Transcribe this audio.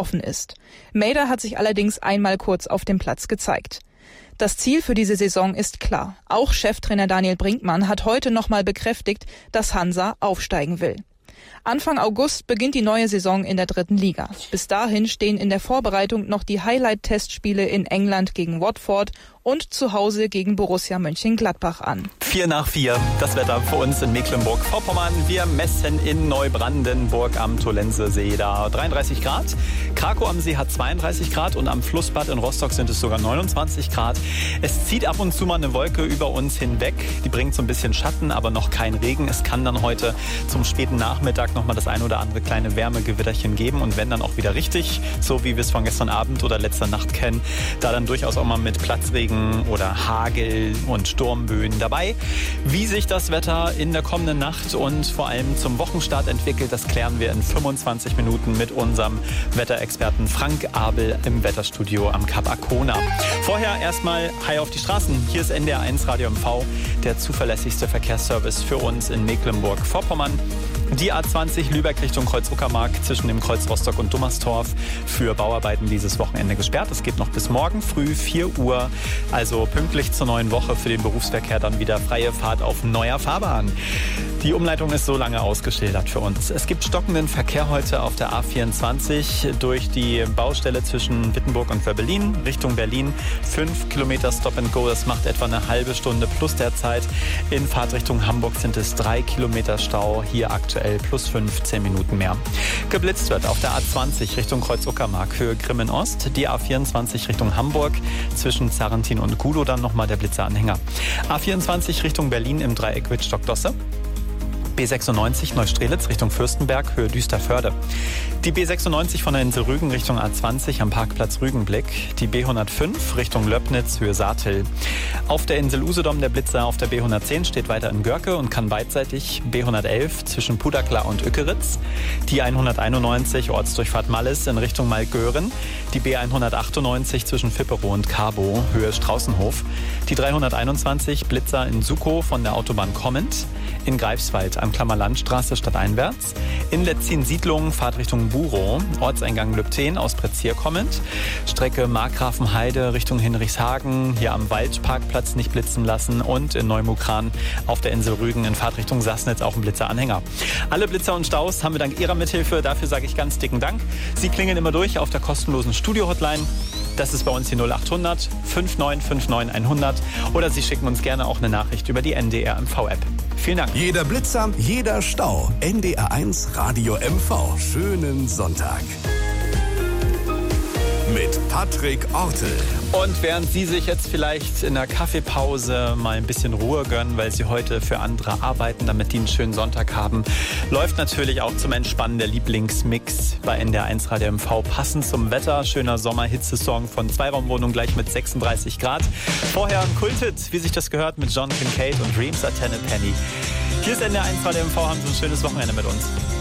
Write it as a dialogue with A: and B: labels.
A: offen ist. Mader hat sich allerdings einmal kurz auf dem Platz gezeigt. Das Ziel für diese Saison ist klar. Auch Cheftrainer Daniel Brinkmann hat heute nochmal bekräftigt, dass Hansa aufsteigen will. Anfang August beginnt die neue Saison in der 3. Liga. Bis dahin stehen in der Vorbereitung noch die Highlight-Testspiele in England gegen Watford und zu Hause gegen Borussia Mönchengladbach an.
B: 4:04, das Wetter für uns in Mecklenburg-Vorpommern. Wir messen in Neubrandenburg am Tollensesee da 33 Grad. Krakow am See hat 32 Grad und am Flussbad in Rostock sind es sogar 29 Grad. Es zieht ab und zu mal eine Wolke über uns hinweg. Die bringt so ein bisschen Schatten, aber noch kein Regen. Es kann dann heute zum späten Nachmittag noch mal das ein oder andere kleine Wärmegewitterchen geben. Und wenn dann auch wieder richtig, so wie wir es von gestern Abend oder letzter Nacht kennen, da dann durchaus auch mal mit Platzregen oder Hagel und Sturmböen dabei. Wie sich das Wetter in der kommenden Nacht und vor allem zum Wochenstart entwickelt, das klären wir in 25 Minuten mit unserem Wetterexperten Frank Abel im Wetterstudio am Kap Arkona. Vorher erstmal Hi auf die Straßen. Hier ist NDR 1 Radio MV, der zuverlässigste Verkehrsservice für uns in Mecklenburg-Vorpommern. Die A20 Lübeck Richtung Kreuz-Uckermark zwischen dem Kreuz Rostock und Dummerstorf für Bauarbeiten dieses Wochenende gesperrt. Es geht noch bis morgen früh 4 Uhr, also pünktlich zur neuen Woche für den Berufsverkehr dann wieder freie Fahrt auf neuer Fahrbahn. Die Umleitung ist so lange ausgeschildert für uns. Es gibt stockenden Verkehr heute auf der A24 durch die Baustelle zwischen Wittenburg und Wöbbelin Richtung Berlin. 5 Kilometer Stop and Go, das macht etwa eine halbe Stunde plus der Zeit. In Fahrtrichtung Hamburg sind es 3 Kilometer Stau, hier aktuell plus 15 Minuten mehr. Geblitzt wird auf der A20 Richtung Kreuz-Uckermark, Höhe Grimmen-Ost. Die A24 Richtung Hamburg, zwischen Zarrentin und Gudow dann nochmal der Blitzeranhänger. A24 Richtung Berlin im Dreieck Wittstock-Dosse. B96 Neustrelitz Richtung Fürstenberg, Höhe Düsterförde. Die B96 von der Insel Rügen Richtung A20 am Parkplatz Rügenblick. Die B105 Richtung Löbnitz, Höhe Saatel. Auf der Insel Usedom der Blitzer auf der B110 steht weiter in Görke und kann beidseitig. B111 zwischen Pudakla und Ückeritz. Die 191 Ortsdurchfahrt Mallis in Richtung Malgören. Die B198 zwischen Fipperow und Carbo, Höhe Straußenhof. Die 321 Blitzer in Sukow von der Autobahn kommend. In Greifswald am Klammerlandstraße stadteinwärts. In Letzin-Siedlungen Fahrtrichtung Burow, Ortseingang Lübten aus Prezier kommend. Strecke Markgrafenheide Richtung Hinrichshagen, hier am Waldparkplatz nicht blitzen lassen. Und in Neumukran auf der Insel Rügen in Fahrtrichtung Sassnitz auch ein Blitzeranhänger. Alle Blitzer und Staus haben wir dank Ihrer Mithilfe. Dafür sage ich ganz dicken Dank. Sie klingeln immer durch auf der kostenlosen Studio-Hotline. Das ist bei uns die 0800 5959 100 oder Sie schicken uns gerne auch eine Nachricht über die NDR MV-App. Vielen Dank.
C: Jeder Blitzer, jeder Stau. NDR 1 Radio MV. Schönen Sonntag. Mit Patrick Ortel.
B: Und während Sie sich jetzt vielleicht in der Kaffeepause mal ein bisschen Ruhe gönnen, weil Sie heute für andere arbeiten, damit die einen schönen Sonntag haben, läuft natürlich auch zum Entspannen der Lieblingsmix bei NDR 1 Radio MV. Passend zum Wetter, schöner Sommer-Hitzesong von Zweiraumwohnung gleich mit 36 Grad. Vorher ein Kulthit, wie sich das gehört, mit John Kincaid und Dreams at 10 a Penny. Hier ist NDR 1 Radio MV, haben Sie ein schönes Wochenende mit uns.